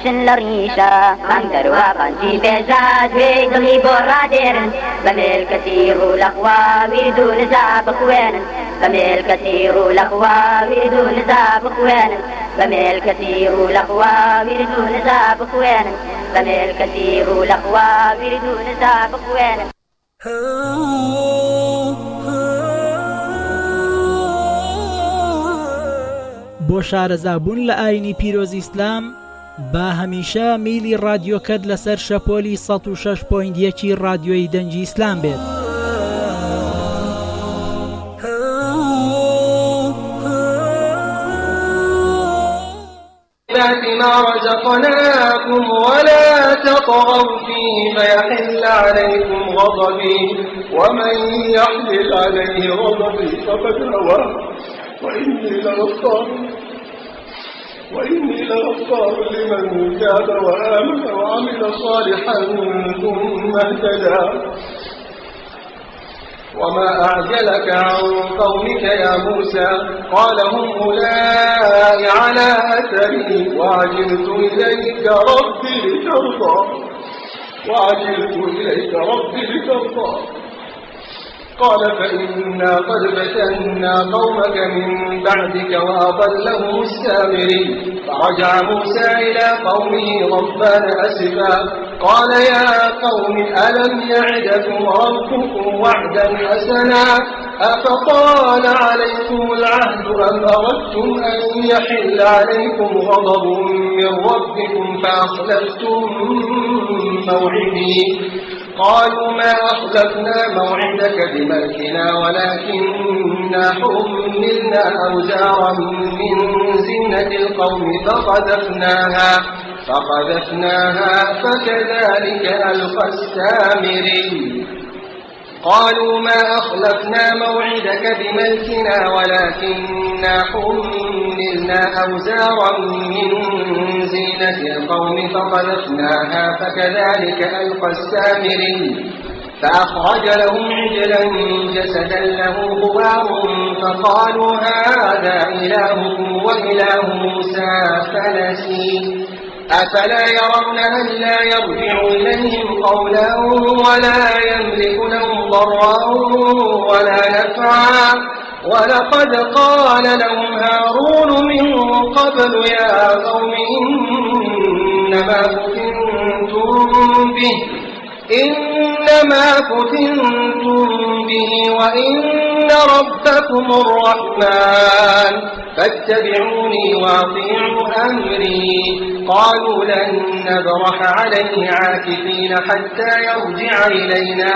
دەچن لە ڕیشە ئەم دەروە قەنجی بێزاد وێ دڵی بۆ ڕادێرن بە مێلکەتی ڕوو لەخوا ویرد و نزا بخوێنن بە مێلکەتی ڕوو لەخوا ویرد و نزا بخوێنن بە مێلکەتی ڕوو لەخوا ویرد و نزا بخوێنن بە مێلکەتی ڕوو لەخوا ویرد و نزا بخوێنن. بۆ شارەزابوون لە ئاینی پیرۆزی ئیسلام با هەمیشە میلی ڕادیۆکەت لەسەر شەپۆلی 106.1 ڕادیۆی دەنگی ئیسلام بێت. ما رزقناكم ولا تطغوا فيه فيحل عليكم غضبي ومن يحلل عليه غضبي فقد هوى وإني لغفار لمن تاب وآمن وعمل صالحا ثم اهتدى. وما أعجلك عن قومك يا موسى قال هم أولئك على أثري وعجلت إليك ربي لترضى قال فإنا قد فتنا قومك من بعدك وأضلهم السامري. فرجع موسى إلى قومه غضبان أسفا قال يا قوم ألم يعدكم ربكم وعدا حسنا أفطال عليكم العهد أم أردتم أن يحل عليكم غضب من ربكم فأخلفتم موعدي. قالوا ما أخلفنا موعدك بملكنا ولكننا حملنا أوزارا من زينة القوم فقذفناها فكذلك ألقى السامري. قالوا ما أخلفنا موعدك بملكنا ولكننا حملنا أوزارا من زينة القوم فقذفناها فكذلك ألقى السامري. فأخرج لهم عجلا جسدا له خوار فقالوا هذا إلهكم وإله موسى فنسي. أفلا يرون ألا يرجع إليهم قولا ولا يملك لهم ضرا ولا نفعا. ولقد قال لهم هارون من قبل يا قوم إنما فتنتم به وإن ربكم الرحمن فاتبعوني وأطيعوا أمري. قالوا لن نبرح عليه عاكفين حتى يرجع إلينا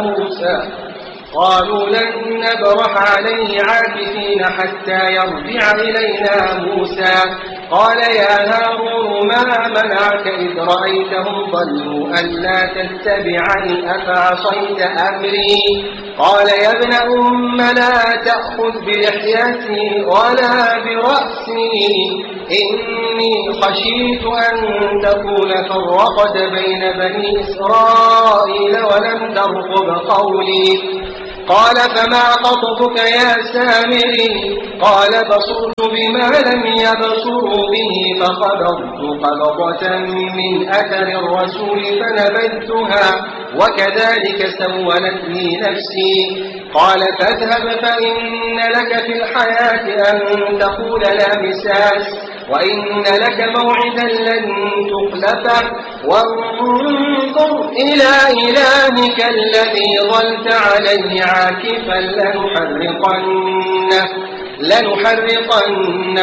موسى. قال يا هارون ما منعك إذ رأيتهم ضلوا ألا تتبعني أفعصيت أمري. قال يا ابن أم لا تأخذ بلحيتي ولا برأسي إني خشيت أن تكون فرقت بين بني إسرائيل ولم ترقب قولي. قال فما خطبك يا سامري؟ قال بصرت بما لم يبصروا به فقبضت قبضة من أثر الرسول فنبذتها وكذلك سولت لي نفسي. قال فاذهب فإن لك في الحياة أن تقول لا مساس وإن لك موعدا لن تخلفه وانظر إلى إلهك الذي ظلت عليه عاكفا لنحرقنه